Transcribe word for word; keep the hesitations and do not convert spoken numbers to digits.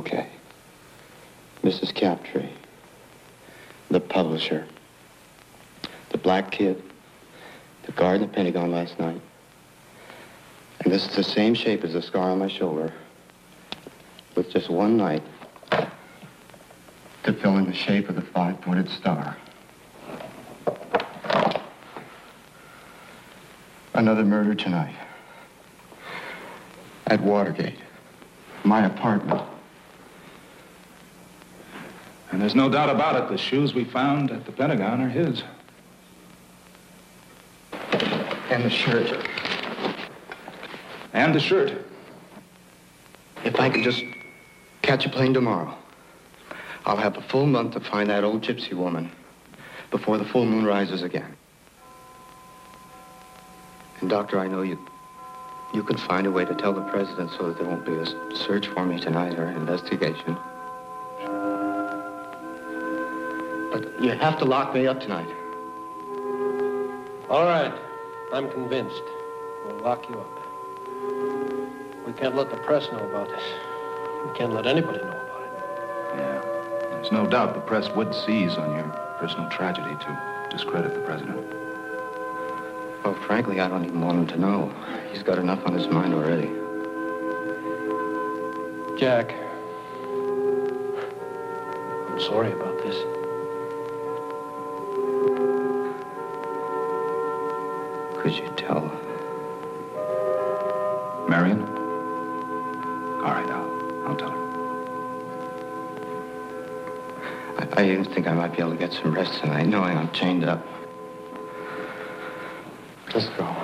Okay. Missus Captree, the publisher, the black kid, the guard in the Pentagon last night. And this is the same shape as the scar on my shoulder, with just one night to fill in the shape of the five-pointed star. Another murder tonight. At Watergate, my apartment. And there's no doubt about it, the shoes we found at the Pentagon are his. And the shirt. And the shirt. If I could just catch a plane tomorrow, I'll have a full month to find that old gypsy woman before the full moon rises again. And, Doctor, I know you, you could find a way to tell the president so that there won't be a search for me tonight or an investigation. But you have to lock me up tonight. All right. I'm convinced. We'll lock you up. We can't let the press know about this. We can't let anybody know about it. Yeah. There's no doubt the press would seize on your personal tragedy to discredit the president. Well, frankly, I don't even want him to know. He's got enough on his mind already. Jack, I'm sorry about this. Could you tell? Marion? All right, I'll, I'll tell her. I, I even think I might be able to get some rest tonight, knowing I'm chained up. Let's go.